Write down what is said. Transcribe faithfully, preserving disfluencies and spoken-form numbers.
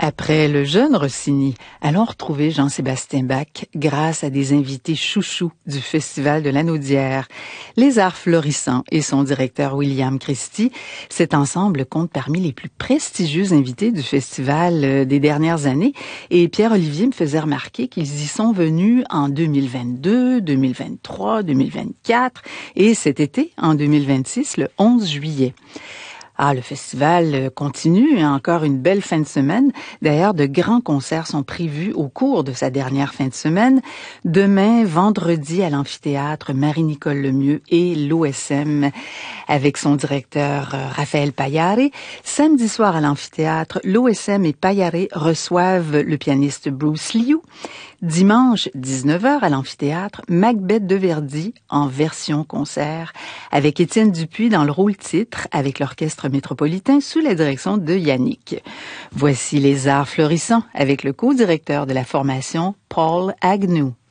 Après le jeune Rossini, allons retrouver Jean-Sébastien Bach grâce à des invités chouchous du Festival de l'Anaudière. Les Arts Florissants et son directeur William Christie, cet ensemble compte parmi les plus prestigieux invités du festival des dernières années et Pierre-Olivier me faisait remarquer qu'ils y sont venus en deux mille vingt-deux, deux mille vingt-trois, deux mille vingt-quatre et cet été, en deux mille vingt-six, le onze juillet. Ah, le festival continue, encore une belle fin de semaine. D'ailleurs, de grands concerts sont prévus au cours de sa dernière fin de semaine. Demain, vendredi, à l'amphithéâtre Marie-Nicole Lemieux et l'O S M avec son directeur Raphaël Paillare. Samedi soir à l'amphithéâtre, l'O S M et Paillare reçoivent le pianiste Bruce Liu. Dimanche, dix-neuf heures à l'amphithéâtre, Macbeth de Verdi en version concert avec Étienne Dupuis dans le rôle titre avec l'orchestre métropolitain sous la direction de Yannick. Voici les Arts Florissants avec le co-directeur de la formation, Paul Agnew.